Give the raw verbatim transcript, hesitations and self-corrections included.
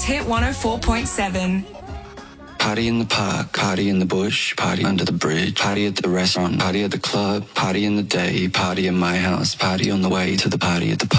News Hit one oh four point seven. Party in the park, party in the bush, party under the bridge, party at the restaurant, party at the club, party in the day, party in my house, party on the way to the party at the pub.